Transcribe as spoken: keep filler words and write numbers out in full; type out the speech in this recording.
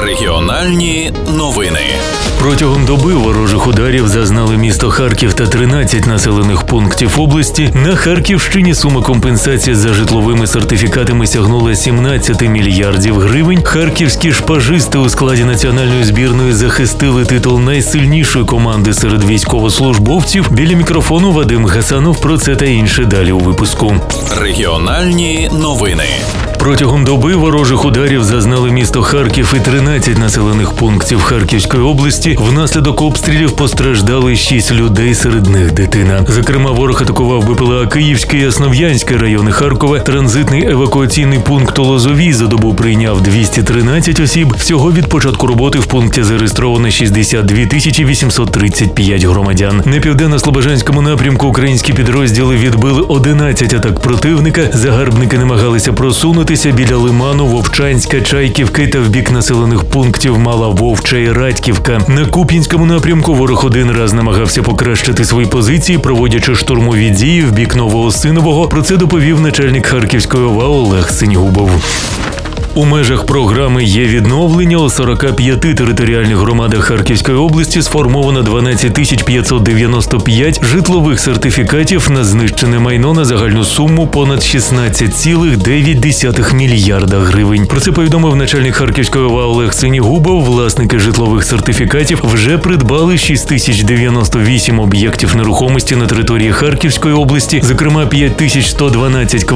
Регіональні новини. Протягом доби ворожих ударів зазнали місто Харків та тринадцять населених пунктів області. На Харківщині сума компенсації за житловими сертифікатами сягнула сімнадцять мільярдів гривень. Харківські шпажисти у складі національної збірної захистили титул найсильнішої команди серед військовослужбовців. Біля мікрофону Вадим Гасанов. Про це та інше далі у випуску. Регіональні новини. Протягом доби ворожих ударів зазнали місто Харків і тринадцять населених пунктів Харківської області. Внаслідок обстрілів постраждали шість людей, серед них дитина. Зокрема, ворог атакував БПЛА Київський і Основ'янський райони Харкова. Транзитний евакуаційний пункт у Лозовій за добу прийняв двісті тринадцять осіб. Всього від початку роботи в пункті зареєстровано шістдесят дві тисячі вісімсот тридцять п'ять громадян. На південно-слобожанському напрямку українські підрозділи відбили одинадцять атак противника. Загарбники намагалися просунути біля Лиману, Вовчанська, Чайківки та в бік населених пунктів Мала Вовча і Радьківка. На Куп'янському напрямку ворог один раз намагався покращити свої позиції, проводячи штурмові дії в бік Новоосинового. Про це доповів начальник Харківської ОВА Олег Синьгубов. У межах програми «Є відновлення» у сорока п'яти територіальних громадах Харківської області сформовано дванадцять тисяч п'ятсот дев'яносто п'ять житлових сертифікатів на знищене майно на загальну суму понад шістнадцять цілих дев'ять десятих мільярда гривень. Про це повідомив начальник Харківської ОВА Олег Синьгубов. Власники житлових сертифікатів вже придбали шість тисяч дев'яносто вісім об'єктів нерухомості на території Харківської області, зокрема п'ять тисяч сто дванадцять квартир